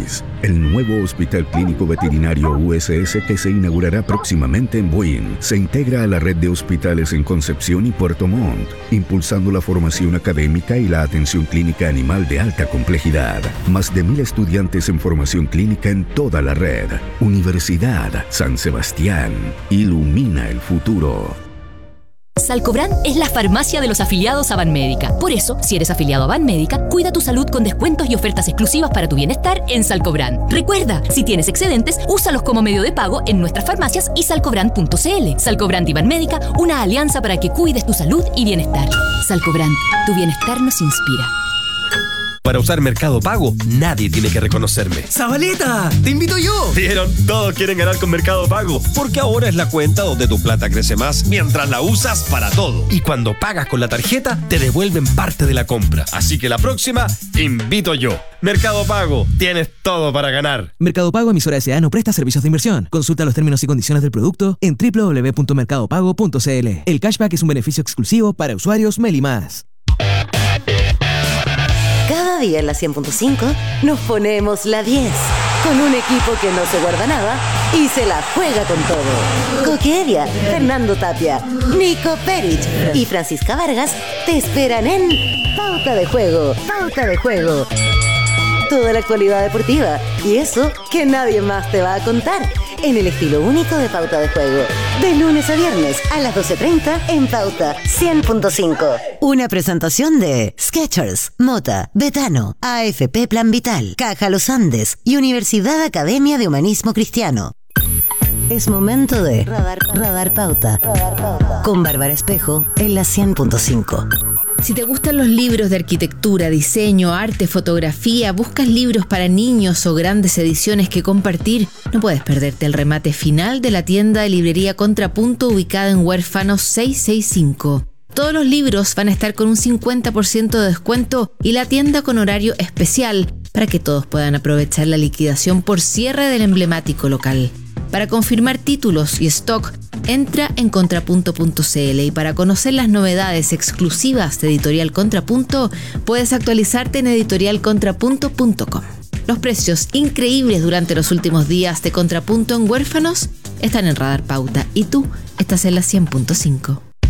país. El nuevo Hospital Clínico Veterinario USS, que se inaugurará próximamente en Buin, se integra a la red de hospitales en Concepción y Puerto Montt, impulsando la formación académica y la atención clínica animal de alta complejidad. Más de 1.000 estudiantes en formación clínica en toda la red. Universidad San Sebastián. Ilumina el futuro. Salcobrand es la farmacia de los afiliados a Banmédica. Por eso, si eres afiliado a Banmédica, cuida tu salud con descuentos y ofertas exclusivas para tu bienestar en Salcobrand. Recuerda, si tienes excedentes, úsalos como medio de pago en nuestras farmacias y salcobrand.cl. Salcobrand y Banmédica, una alianza para que cuides tu salud y bienestar. Salcobrand, tu bienestar nos inspira. Para usar Mercado Pago, nadie tiene que reconocerme. ¡Zabaleta! ¡Te invito yo! ¿Vieron? Todos quieren ganar con Mercado Pago, porque ahora es la cuenta donde tu plata crece más mientras la usas para todo. Y cuando pagas con la tarjeta, te devuelven parte de la compra. Así que la próxima, invito yo. Mercado Pago, tienes todo para ganar. Mercado Pago, emisora S.A. no presta servicios de inversión. Consulta los términos y condiciones del producto en www.mercadopago.cl. El cashback es un beneficio exclusivo para usuarios Meli+. Cada día en la 100.5 nos ponemos la 10, con un equipo que no se guarda nada y se la juega con todo. Coquedia, Fernando Tapia, Nico Perich y Francisca Vargas te esperan en Pauta de Juego. Pauta de Juego. Toda la actualidad deportiva y eso que nadie más te va a contar en el estilo único de Pauta de Juego. De lunes a viernes a las 12:30 en Pauta 100.5. Una presentación de Skechers, Mota, Betano, AFP Plan Vital, Caja Los Andes y Universidad Academia de Humanismo Cristiano. Es momento de Radar Pauta. Con Bárbara Espejo en la 100.5. Si te gustan los libros de arquitectura, diseño, arte, fotografía, buscas libros para niños o grandes ediciones que compartir, no puedes perderte el remate final de la tienda de librería Contrapunto ubicada en Huérfanos 665. Todos los libros van a estar con un 50% de descuento y la tienda con horario especial para que todos puedan aprovechar la liquidación por cierre del emblemático local. Para confirmar títulos y stock, entra en contrapunto.cl y para conocer las novedades exclusivas de Editorial Contrapunto, puedes actualizarte en editorialcontrapunto.com. Los precios increíbles durante los últimos días de Contrapunto en Huérfanos están en Radar Pauta y tú estás en la 100.5.